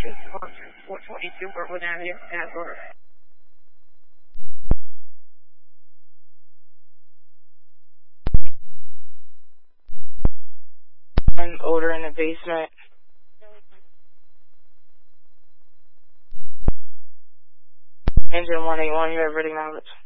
422 Brentwood Avenue, Asbury. An odor in the basement. Engine 181, you have ready knowledge.